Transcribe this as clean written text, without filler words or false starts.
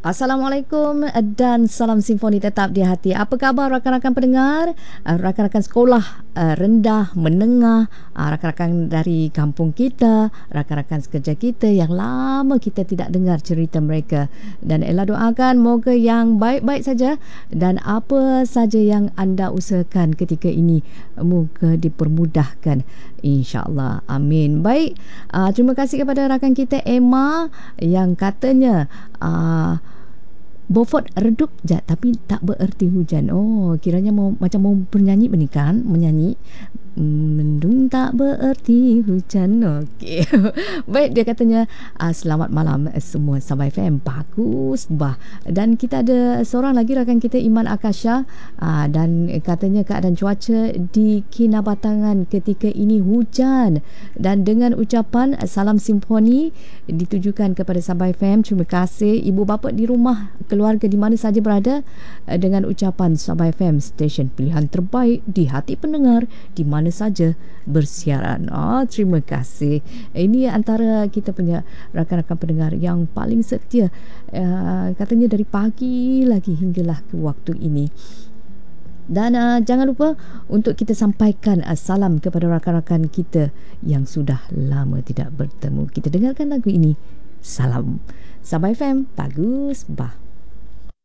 Assalamualaikum dan salam simfoni tetap di hati. Apa khabar rakan-rakan pendengar, rakan-rakan sekolah rendah, menengah, rakan-rakan dari kampung kita, rakan-rakan sekerja kita yang lama kita tidak dengar cerita mereka. Dan Ella doakan moga yang baik-baik saja dan apa saja yang anda usahakan ketika ini moga dipermudahkan, insya-Allah. Amin. Baik, terima kasih kepada rakan kita Emma yang katanya Beaufort redup je tapi tak bererti hujan. Oh, kiranya macam mau bernyanyi kan? Menyanyi. Mendung tak bererti hujan. Okey. Baik, dia katanya selamat malam semua Sabah FM. Bagus bah. Dan kita ada seorang lagi rakan kita Iman Akasha, dan katanya keadaan cuaca di Kinabatangan ketika ini hujan. Dan dengan ucapan salam simfoni ditujukan kepada Sabah FM. Terima kasih ibu bapa di rumah, keluarga di mana saja berada, dengan ucapan Sabah FM stesen pilihan terbaik di hati pendengar di mana saja bersiaran. Terima kasih. Ini antara kita punya rakan-rakan pendengar yang paling setia, katanya dari pagi lagi hinggalah ke waktu ini. Dan jangan lupa untuk kita sampaikan salam kepada rakan-rakan kita yang sudah lama tidak bertemu. Kita dengarkan lagu ini. Salam Sabah FM. Bagus bah.